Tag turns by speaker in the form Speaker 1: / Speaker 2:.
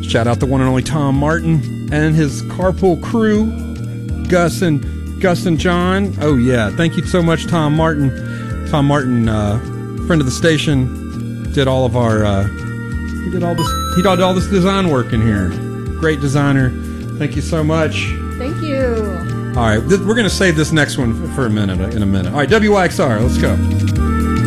Speaker 1: Shout out the one and only Tom Martin and his carpool crew, Gus and John. Oh yeah, thank you so much, Tom Martin. Tom Martin, friend of the station, did all of our he did all this design work in here. Great designer. Thank you so much.
Speaker 2: Thank you.
Speaker 1: All right, we're going to save this next one for a minute. All right, WYXR, let's go.